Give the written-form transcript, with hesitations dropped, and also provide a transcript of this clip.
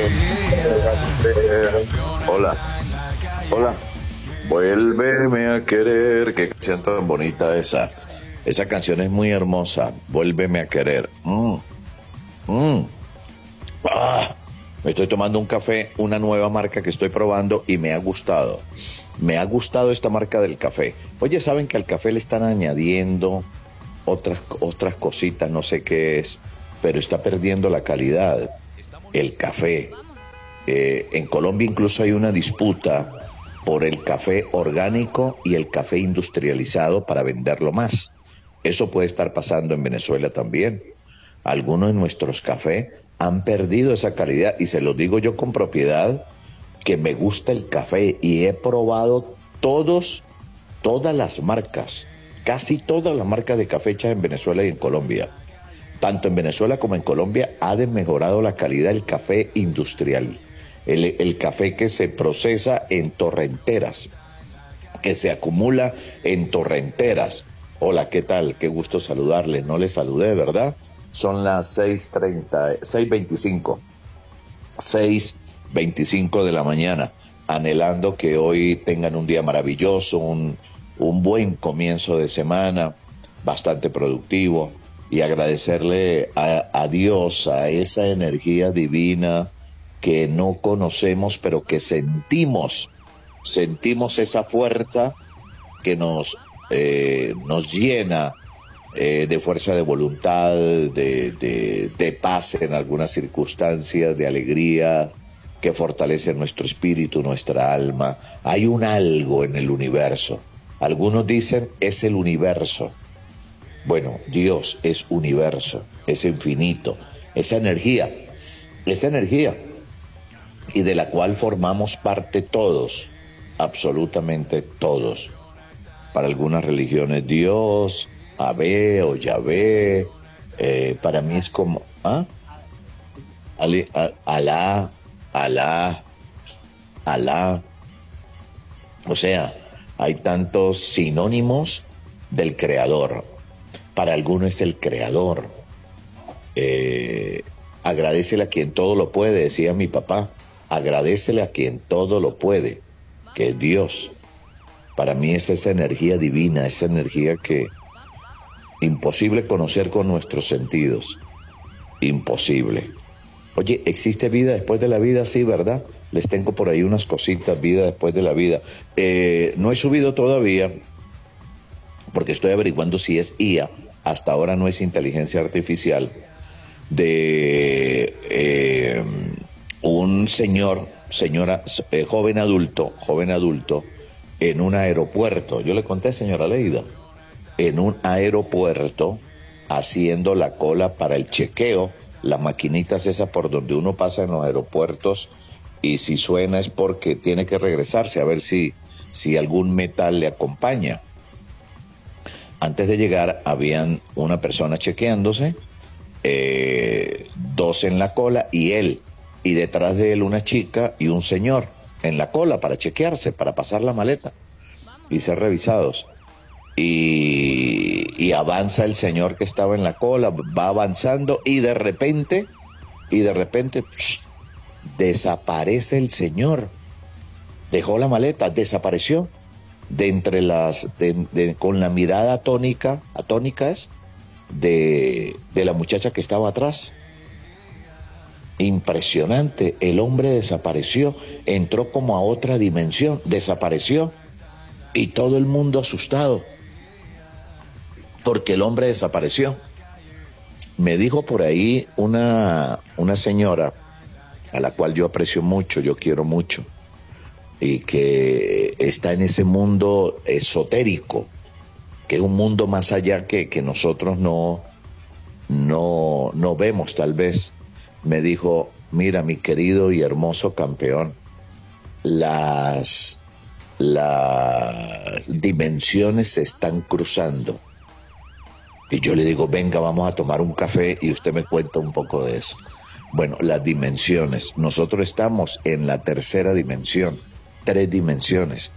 Hola, hola. Vuélveme a querer. Qué canción tan bonita esa. Esa canción es muy hermosa. Vuélveme a querer. Mm. Ah, me estoy tomando un café, una nueva marca que estoy probando y me ha gustado. Me ha gustado esta marca del café. Oye, ¿saben que al café le están añadiendo otras cositas? No sé qué es, pero está perdiendo la calidad. El café. En Colombia incluso hay una disputa por el café orgánico y el café industrializado para venderlo más. Eso puede estar pasando en Venezuela también. Algunos de nuestros cafés han perdido esa calidad y se lo digo yo con propiedad que me gusta el café y he probado todas las marcas, casi todas las marcas de café hechas en Venezuela y en Colombia. Tanto en Venezuela como en Colombia ha desmejorado la calidad del café industrial. El café que se procesa en torrenteras, que se acumula en torrenteras. Hola, ¿qué tal? Qué gusto saludarles. No les saludé, ¿verdad? Son las 6:30, 6:25. 6:25 de la mañana, anhelando que hoy tengan un día maravilloso, un buen comienzo de semana, bastante productivo, y agradecerle a Dios, a esa energía divina que no conocemos, pero que sentimos esa fuerza que nos llena de fuerza de voluntad, de paz en algunas circunstancias, de alegría, que fortalece nuestro espíritu, nuestra alma. Hay un algo en el universo. Algunos dicen es el universo. Bueno, Dios es universo, es infinito, esa energía, y de la cual formamos parte todos, absolutamente todos. Para algunas religiones Dios, Abé o Yahvé, para mí es como, Alá, Alá, Alá, o sea, hay tantos sinónimos del creador. Para algunos es el creador. Agradécele a quien todo lo puede, decía mi papá. Agradécele a quien todo lo puede, que es Dios. Para mí es esa energía divina, esa energía que imposible conocer con nuestros sentidos. Imposible. Oye, ¿existe vida después de la vida? Sí, ¿verdad? Les tengo por ahí unas cositas, vida después de la vida. No he subido todavía, porque estoy averiguando si es IA, hasta ahora no es inteligencia artificial, de un joven adulto, en un aeropuerto. Yo le conté, señora Leida, en un aeropuerto, haciendo la cola para el chequeo, las maquinitas esas por donde uno pasa en los aeropuertos, y si suena es porque tiene que regresarse a ver si algún metal le acompaña. Antes de llegar habían una persona chequeándose, dos en la cola y él, y detrás de él una chica y un señor en la cola para chequearse, para pasar la maleta y ser revisados. Y avanza el señor que estaba en la cola, va avanzando y de repente, desaparece el señor. Dejó la maleta, desapareció de entre con la mirada atónica es de la muchacha que estaba atrás. Impresionante, el hombre desapareció, entró como a otra dimensión, desapareció, y todo el mundo asustado porque el hombre desapareció. Me dijo por ahí una señora a la cual yo aprecio mucho, yo quiero mucho, y que está en ese mundo esotérico, que es un mundo más allá que nosotros no vemos tal vez. Me dijo, mira mi querido y hermoso campeón, las dimensiones se están cruzando. Y yo le digo, venga, vamos a tomar un café y usted me cuenta un poco de eso. Bueno, las dimensiones. Nosotros estamos en la tercera dimensión, 3 dimensiones.